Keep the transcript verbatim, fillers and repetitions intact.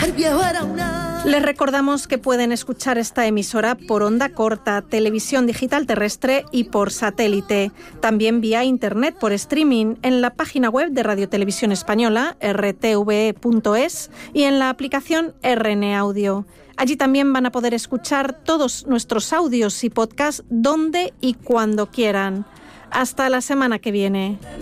Les recordamos que pueden escuchar esta emisora por onda corta, televisión digital terrestre y por satélite. También vía internet por streaming en la página web de Radio Televisión Española, r t v e punto es, y en la aplicación R N Audio. Allí también van a poder escuchar todos nuestros audios y podcasts donde y cuando quieran. Hasta la semana que viene.